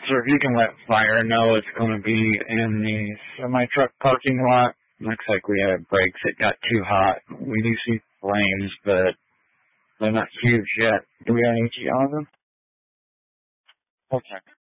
So if you can let fire know it's going to be in the semi-truck parking lot. Looks like we have brakes. It got too hot. We do see flames, but they're not huge yet. Do we have any heat on them? Okay.